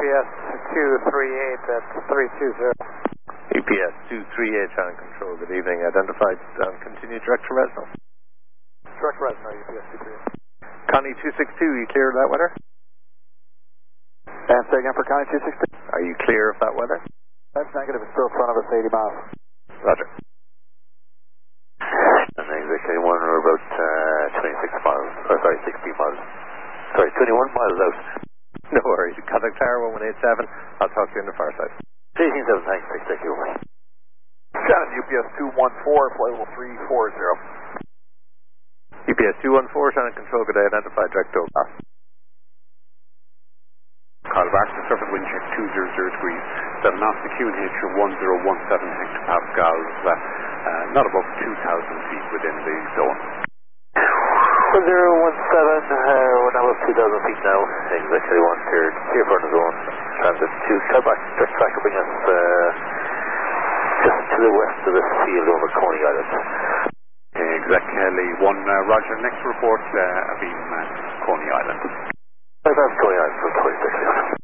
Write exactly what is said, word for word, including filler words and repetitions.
S two three eight at three two zero. U P S two three eight, Channel Control, good evening. Identified and um, continue direct to Resno. Direct Resno, U P S two three eight. Connie two six two, you clear of that weather? And say again for Connie two six two. Are you clear of that weather? That's negative, it's still in front of us, eighty miles. Roger. And exactly one, we're about uh, twenty-six miles, or sorry, sixty miles. Sorry, twenty-one miles out. No worries. Contact Tower one one eight seven. I'll talk to you on the far side. eighteen seven, thanks, exactly over. Shannon, U P S two one four, flight level three four zero. U P S two one four, Channel Control, good day, identified direct to Oak. Carl Barton, surface wind check two hundred degrees. Seven knots, the Q N H one zero one seven hectopascals, uh, uh, not above two thousand feet within the zone. one zero one seven, uh, we're now above two thousand feet now, exactly one, clear, clear for the zone. Transit to Calback, direct track will bring us uh, just to the west of the field over Coney Island. Exactly one, uh, Roger, next report, uh, Abeam, uh, Coney Island. That's Coney Island, from twenty-six.